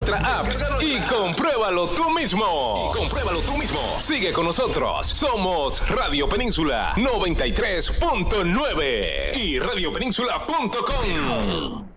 nuestra app y compruébalo tú mismo. Sigue con nosotros. Somos Radio Península 93.9 y radiopenínsula.com.